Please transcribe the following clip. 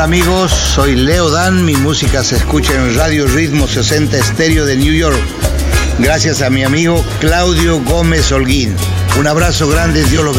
amigos, soy Leo Dan, mi música se escucha en Radio Ritmo 60 Estéreo de New York, gracias a mi amigo Claudio Gómez Holguín. Un abrazo grande, Dios los bendiga.